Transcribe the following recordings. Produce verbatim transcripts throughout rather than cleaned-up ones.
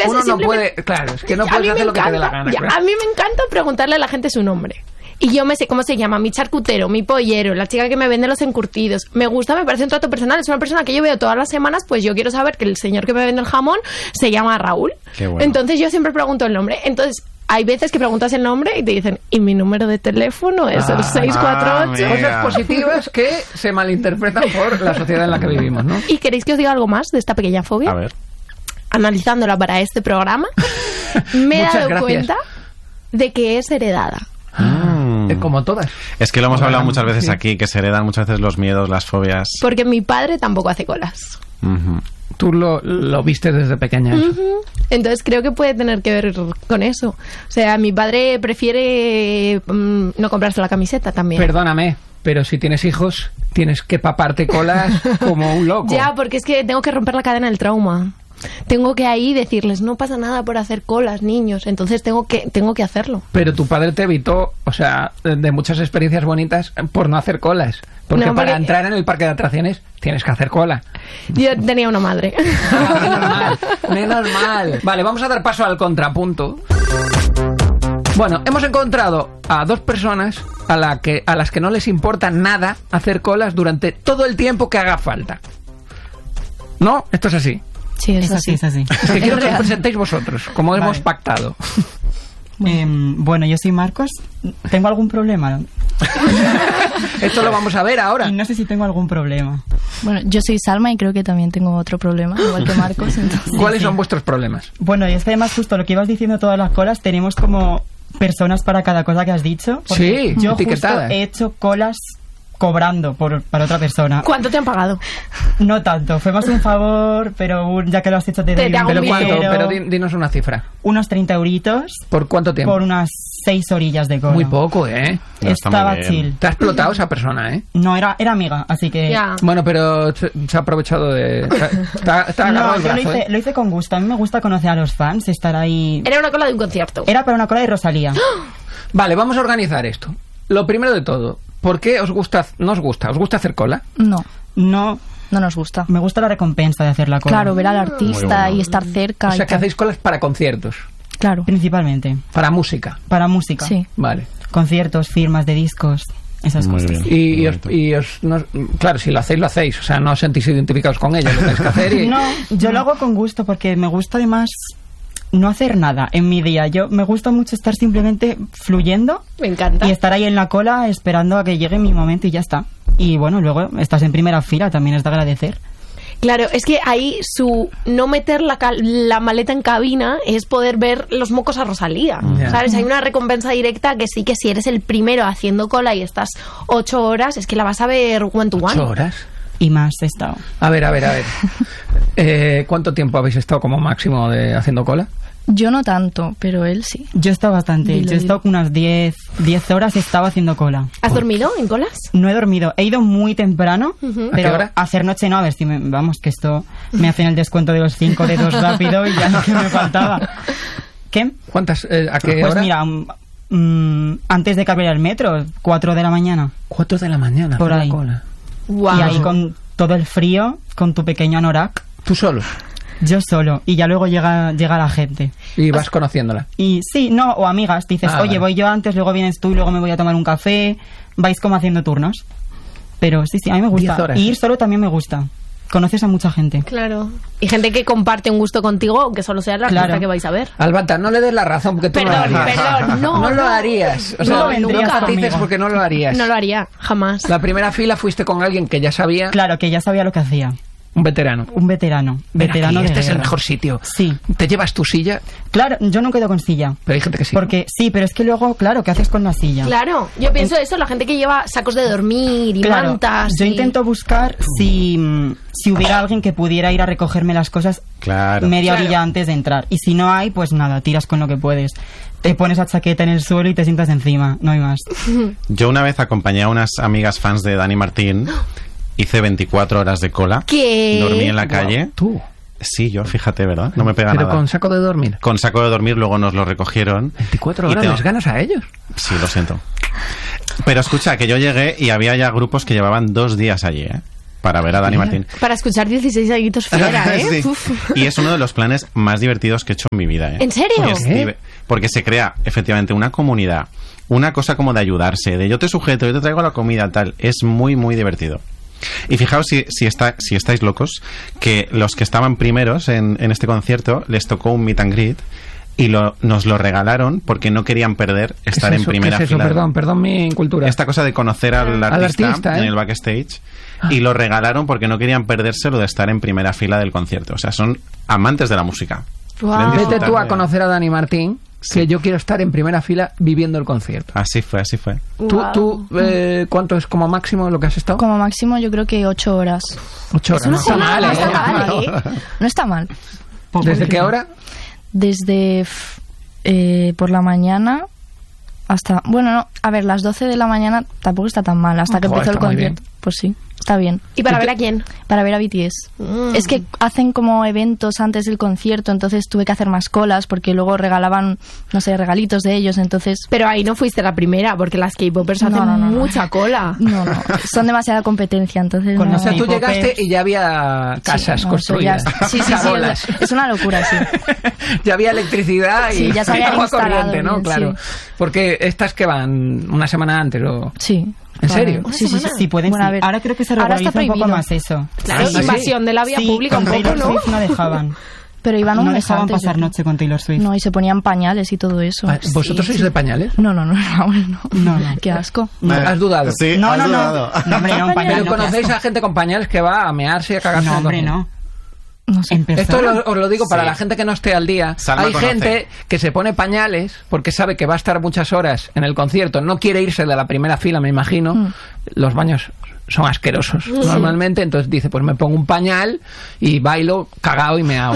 uno no puede... Claro, es que no puedes hacer lo que te dé la gana. Ya, claro. A mí me encanta preguntarle a la gente su nombre. Y yo me sé cómo se llama, mi charcutero, mi pollero, la chica que me vende los encurtidos. Me gusta, me parece un trato personal. Es una persona que yo veo todas las semanas, pues yo quiero saber que el señor que me vende el jamón se llama Raúl. Qué bueno. Entonces yo siempre pregunto el nombre. Entonces hay veces que preguntas el nombre y te dicen, y mi número de teléfono es ah, el seis cuatro ocho. Ah, Cosas positivas que se malinterpretan por la sociedad en la que vivimos, ¿no? ¿Y queréis que os diga algo más de esta pequeña fobia? A ver. Analizándola para este programa, me he dado gracias. cuenta de que es heredada. Ah, como todas. Es que lo hemos hablado muchas veces sí. aquí, que se heredan muchas veces los miedos, las fobias. Porque mi padre tampoco hace colas. Uh-huh. Tú lo, lo viste desde pequeña. Eso. Uh-huh. Entonces creo que puede tener que ver con eso. O sea, mi padre prefiere um, no comprarse la camiseta también. Perdóname, pero si tienes hijos, tienes que paparte colas como un loco. Ya, porque es que tengo que romper la cadena del trauma. Tengo que ahí decirles, no pasa nada por hacer colas, niños. Entonces tengo que tengo que hacerlo. Pero tu padre te evitó, o sea, de muchas experiencias bonitas por no hacer colas. Porque, no, porque para entrar en el parque de atracciones tienes que hacer cola. Yo tenía una madre. Ah, menos mal, menos mal. Vale, vamos a dar paso al contrapunto. Bueno, hemos encontrado a dos personas a, la que, a las que no les importa nada hacer colas durante todo el tiempo que haga falta. ¿No? Esto es así. Sí, es, es así, es así. Es que quiero que os presentéis vosotros, como vale. hemos pactado. Bueno. Eh, bueno, yo soy Marcos. ¿Tengo algún problema? Esto lo vamos a ver ahora. Y no sé si tengo algún problema. Bueno, yo soy Salma y creo que también tengo otro problema, igual que Marcos. Entonces. ¿Cuáles sí. son vuestros problemas? Bueno, y es que además justo lo que ibas diciendo todas las colas, tenemos como personas para cada cosa que has dicho. Sí, yo etiquetadas. Justo he hecho colas cobrando por para otra persona. ¿Cuánto te han pagado? No tanto, fue más un favor, pero ya que lo has hecho te doy te un ¿Pero cuánto? dinero. Pero dinos una cifra. Unos treinta euritos. ¿Por cuánto tiempo? Por unas seis orillas de cola. Muy poco, ¿eh? No, está Estaba muy bien. chill. Te ha explotado esa persona, ¿eh? No, era, era amiga, así que... Ya. Bueno, pero se, se ha aprovechado de... Está, está agarrado No, el yo brazo, lo hice, ¿eh? lo hice con gusto. A mí me gusta conocer a los fans, estar ahí... Era una cola de un concierto. Era para una cola de Rosalía. Vale, vamos a organizar esto. Lo primero de todo, ¿por qué os gusta, no os gusta? ¿Os gusta hacer cola? No, No, no nos gusta. me gusta la recompensa de hacer la cola. Claro, ver al artista bueno. y estar cerca. O sea, y que tal. hacéis colas para conciertos, Claro. Principalmente. para música. Para música. Sí. Vale. Conciertos, firmas de discos, esas Muy cosas. bien. Y, y os, Bonito. y os no- claro, si lo hacéis, lo hacéis. O sea, no os sentís identificados con ello, lo tenéis que hacer. Y... No, yo lo hago con gusto porque me gusta además no hacer nada en mi día. Yo me gusta mucho estar simplemente fluyendo Me encanta. y estar ahí en la cola esperando a que llegue mi momento y ya está. Y bueno, luego estás en primera fila, también es de agradecer. Claro, es que ahí su no meter la, cal- la maleta en cabina es poder ver los mocos a Rosalía. Ya. ¿Sabes? Hay una recompensa directa que sí que si eres el primero haciendo cola y estás ocho horas, es que la vas a ver one to one. ¿Ocho horas? Y más he estado. A ver, a ver, a ver. Eh, ¿Cuánto tiempo habéis estado como máximo de haciendo cola? Yo no tanto, pero él sí. Yo he estado bastante. Dilo, Yo he estado dilo. unas diez horas he estado haciendo cola. ¿Has dormido en colas? No he dormido. He ido muy temprano, Ujú. ¿A qué pero hora? hacer noche no. A ver si me... Vamos, que esto me hacen el descuento de los cinco dedos rápido y ya lo que me faltaba. ¿Qué? ¿Cuántas? Eh, ¿A qué Pues hora? mira, mm, antes de que abriera el metro, cuatro de la mañana. Cuatro de la mañana. Por hacer la ahí. cola. Wow. Y ahí con todo el frío, con tu pequeño anorak, ¿Tú solo? yo solo. Y ya luego llega, llega la gente. Y vas conociéndola. Y sí, no, o amigas. Dices, Ah, oye, vale. voy yo antes, luego vienes tú y luego me voy a tomar un café. Vais como haciendo turnos. Pero sí, sí, a mí me gusta. Diez horas. Y ir solo también me gusta. Conoces a mucha gente. Claro. Y gente que comparte un gusto contigo, aunque solo sea la Claro. artista que vais a ver. Albata, no le des la razón porque tú Perdón, no lo harías. perdón, no, No lo no. harías. O No sea, vendrías nunca conmigo. dices porque no lo harías. No lo haría, jamás. La primera fila fuiste con alguien que ya sabía, Claro, que ya sabía lo que hacía. un veterano. Un veterano. Ven Veterano aquí, de este es el guerra. mejor sitio. Sí. Te llevas tu silla, Claro, yo no quedo con silla. pero hay gente que sí. Porque sí, pero es que luego, claro, ¿qué haces con la silla? Claro, yo pienso eso, la gente que lleva sacos de dormir y Claro, mantas. yo y- intento buscar si, mm, si hubiera alguien que pudiera ir a recogerme las cosas Claro. media Claro. orilla antes de entrar. Y si no hay, pues nada, tiras con lo que puedes. Te pones la chaqueta en el suelo y te sientas encima, no hay más. Yo una vez acompañé a unas amigas fans de Dani Martín. Hice veinticuatro horas de cola. ¿Qué? Dormí en la calle. Wow, tú. Sí, yo, fíjate, ¿verdad? No me pega Pero nada. con saco de dormir. Con saco de dormir, luego nos lo recogieron. veinticuatro Y horas tengo- les ganas a ellos. Sí, lo siento. Pero escucha, que yo llegué y había ya grupos que llevaban dos días allí, ¿eh? para ver a Dani Martín. Para escuchar dieciséis añitos fuera, ¿eh? Sí. Uf. Y es uno de los planes más divertidos que he hecho en mi vida, ¿eh? ¿En serio? Es div- porque se crea efectivamente una comunidad, una cosa como de ayudarse, de yo te sujeto, yo te traigo la comida, tal. Es muy, muy divertido. Y fijaos si, si, está, si estáis locos, que los que estaban primeros en, en este concierto les tocó un meet and greet y lo, nos lo regalaron porque no querían perder estar ¿Qué es en eso? primera ¿Qué es eso? fila. Perdón, perdón mi incultura. Esta cosa de conocer al Al artista, artista, ¿eh? en el backstage, y lo regalaron porque no querían perderse lo de estar en primera fila del concierto. O sea, son amantes de la música. Wow. Quieren Vete disfrutar tú a de- conocer a Dani Martín, Sí. que yo quiero estar en primera fila viviendo el concierto. Así fue, así fue. ¿Tú, Wow. tú eh, cuánto es como máximo lo que has estado? Como máximo yo creo que ocho horas. Ocho horas. Eso no está está mal, mal, ¿eh? no está mal, ¿eh? No está mal. ¿Desde qué hora? Desde f- eh, por la mañana hasta... Bueno, no, a ver, las doce de la mañana tampoco está tan mal. Hasta que Joder, empezó el está muy concierto. Pues sí, está bien. ¿Y para ver a quién? Para ver a B T S. Mm. Es que hacen como eventos antes del concierto, entonces tuve que hacer más colas porque luego regalaban, no sé, regalitos de ellos, entonces... Pero ahí no fuiste la primera, porque las K-popers hacen No, no, no, no. mucha cola. No, no, son demasiada competencia, entonces Con no... O sea, tú K-popers. llegaste y ya había casas Sí, no, eso ya construidas. es- sí, sí, sí, Chabolas. es, es una locura, sí. Ya había electricidad y Sí, ya se habían agua instalado corriente, ¿no? bien, Claro. sí. Porque estas que van una semana antes o... Sí. ¿En serio? Una Sí, sí, sí. semana. Sí, pueden Bueno, a sí. ver, Ahora creo que se ahora regulariza está un poco prohibido. más eso. Claro, Ah, sí. invasión de la vía Sí, pública un con poco, Taylor ¿no? Swift no dejaban. Pero iban un No mes dejaban antes, pasar yo creo. noche con Taylor Swift. No, y se ponían pañales y todo eso. Ah, ¿Vosotros Sí, sois sí. de pañales? No, no, no, no, no. No, no. Qué asco. No. ¿Has dudado? Sí, No, has no, no. dudado. No, hombre, no, un pañal Pero no, qué conocéis asco. a gente con pañales que va a mearse y a cagarse. No, en el hombre, baño. no. No sé. En persona. Esto lo- os lo digo para Sí. la gente que no esté al día. Salma Hay conoce. gente que se pone pañales porque sabe que va a estar muchas horas en el concierto, no quiere irse de la primera fila, me imagino. Mm. Los baños son asquerosos normalmente, entonces dice, pues me pongo un pañal y bailo cagao y meao.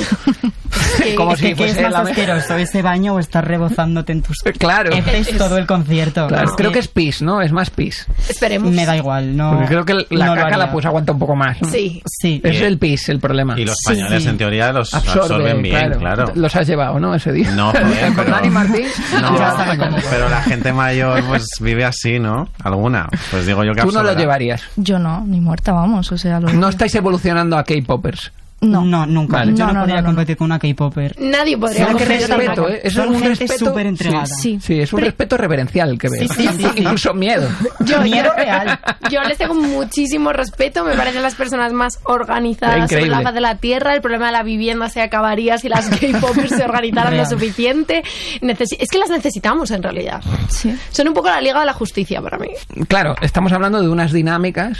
Como Es si que, ¿qué es fuese más la me- asqueroso, ese baño o estar rebozándote en tus Claro, heces todo el concierto? claro. Es Creo que es pis, ¿no? Es más pis. Esperemos. Me da igual, no. Porque creo que la no lo caca la haría. pues aguanta un poco más. ¿no? Sí. Sí. Es Y- el pis el problema. Y los Sí, pañales, sí. en teoría, los Absorbe, absorben bien, claro. Los has llevado, ¿no? Ese día. No, joder, Con pero- Dani Martín. No, Ya sabe cómo. pero la gente mayor pues vive así, ¿no? Alguna. Pues digo yo que Tú no lo absorberá. llevarías. Yo no, ni muerta, vamos. O sea, lo- No estáis evolucionando a K-popers. No. No, nunca. Vale. Yo no, No, no, podría no, no. competir con una K-popper. Nadie podría Pero qué competir con respeto, una- ¿eh? Eso Son es un gente respeto súper entregada. Sí. Sí, es un respeto reverencial que veo. Sí, sí, sí, sí. Incluso miedo. Yo, Miedo yo- real. Yo les tengo muchísimo respeto, me parecen las personas más organizadas sobre Increíble. la faz de la tierra. El problema de la vivienda se acabaría si las K-popers se organizaran lo Real. suficiente. Necesi- es que las necesitamos en realidad. Sí. Son un poco la Liga de la Justicia para mí. Claro, estamos hablando de unas dinámicas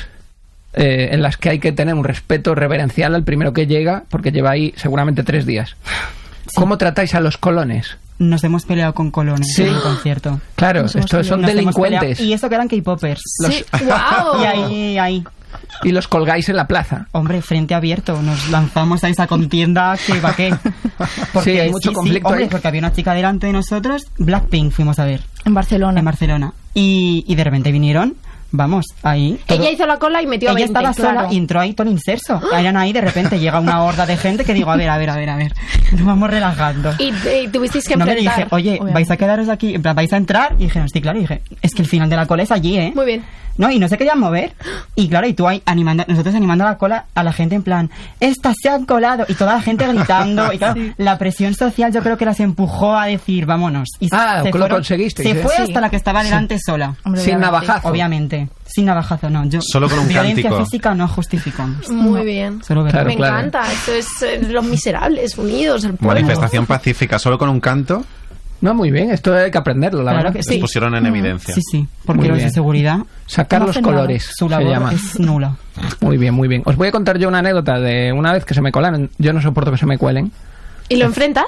eh, en las que hay que tener un respeto reverencial al primero que llega, porque lleva ahí seguramente tres días. ¿Cómo tratáis a los colones? Nos hemos peleado con colones Sí. en el concierto. Claro, Nos hemos estos son Nos hemos delincuentes peleado. Y eso que eran K-popers. Los- Sí, wow. Y ahí, ahí. y los colgáis en la plaza. Hombre, frente abierto, nos lanzamos a esa contienda que va qué. Sí, hay mucho conflicto hombre, ahí. porque había una chica delante de nosotros, Blackpink fuimos a ver, En Barcelona. en Barcelona. Y, y de repente vinieron, vamos, ahí. todo- Ella hizo la cola y metió a Ella veinte, estaba claro. sola y entró ahí todo el inserso. Eran ahí, de repente llega una horda de gente que digo, a ver, a ver, a ver, a ver. Nos vamos relajando. Y, y tuvisteis que No me enfrentar. dije, oye, obviamente. vais a quedaros aquí, en plan, vais a entrar. Y dijeron, sí, claro. Y dije, es que el final de la cola es allí, ¿eh? Muy bien. No, y no se querían mover. Y claro, y tú ahí animando, nosotros animando la cola a la gente en plan, estas se han colado. Y toda la gente gritando. Y claro, la presión social yo creo que las empujó a decir, vámonos. Y Ah, se lo fueron- conseguisteis, Se ¿eh? fue Sí. hasta la que estaba delante sola. Hombre, Sin obviamente. navajazo. Obviamente. Sin navajazo, no. Yo, Solo con un violencia cántico. física no justificamos. Muy bien. Solo Claro, Me claro. encanta. Esto es eh, los miserables unidos, el pueblo. Manifestación pacífica, solo con un canto, No, muy bien, esto hay que aprenderlo, la Claro verdad. que los sí. pusieron en evidencia. Sí, sí. Porque Muy los de bien. seguridad, Sacar No los hacen nada. colores, su se labor llama. es nula. Muy bien, muy bien. Os voy a contar yo una anécdota de una vez que se me colaron. Yo no soporto que se me cuelen. ¿Y lo enfrentas?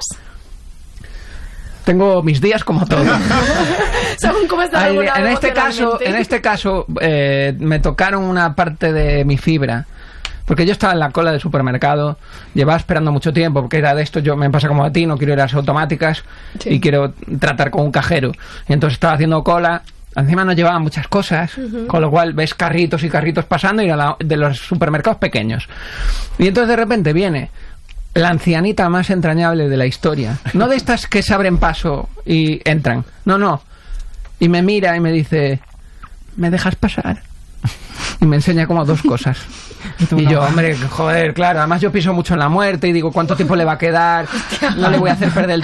Tengo mis días como todos. Según cómo está Ay, regulado en este caso, emocionalmente. en este caso eh, me tocaron una parte de mi fibra. Porque yo estaba en la cola del supermercado, llevaba esperando mucho tiempo, porque era de esto, yo me pasa como a ti, no quiero ir a las automáticas Sí. y quiero tratar con un cajero. Y entonces estaba haciendo cola, encima no llevaba muchas cosas, con lo cual ves carritos y carritos pasando y era la- de los supermercados pequeños. Y entonces de repente viene la ancianita más entrañable de la historia. No de estas que se abren paso y entran. No, no. Y me mira y me dice, ¿me dejas pasar? Y me enseña como dos cosas. Y, tú Y no. yo, hombre, joder, claro, además yo pienso mucho en la muerte y digo, ¿cuánto tiempo le va a quedar? No le voy a hacer perder el